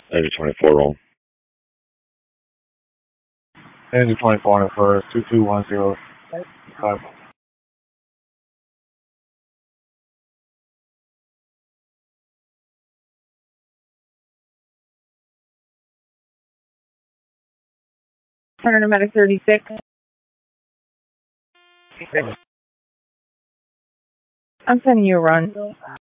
Engine 24 roll. Engine 24 on the first, 2210. Turner Medic 36. I'm sending you a run.